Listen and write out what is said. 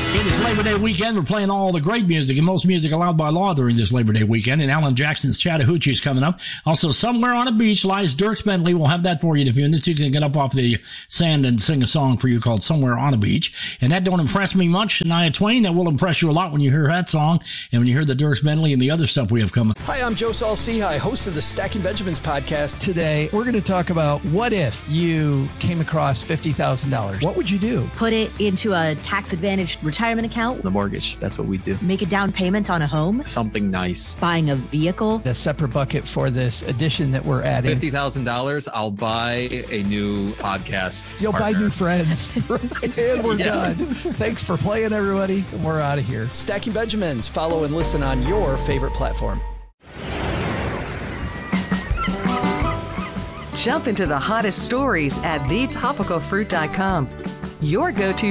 It is Labor Day weekend. We're playing all the great music and most music allowed by law during this Labor Day weekend. And Alan Jackson's Chattahoochee is coming up. Also, Somewhere on a Beach lies Dierks Bentley. We'll have that for you in a few minutes. You can get up off the sand and sing a song for you called Somewhere on a Beach. And that don't impress me much. Shania Twain, that will impress you a lot when you hear that song and when you hear the Dierks Bentley and the other stuff we have coming. Hi, I'm Joe Saul-Sehy, host of the Stacking Benjamins podcast. Today, we're going to talk about what if you came across $50,000. What would you do? Put it into a tax-advantaged retirement account. The mortgage, that's what we do. Make a down payment on a home. Something nice. Buying a vehicle. A separate bucket for this addition that we're adding. $50,000, I'll buy a new podcast. You'll buy new friends. And we're done. Thanks for playing, everybody. And we're out of here. Stacking Benjamins. Follow and listen on your favorite platform. Jump into the hottest stories at thetopicalfruit.com. Your go-to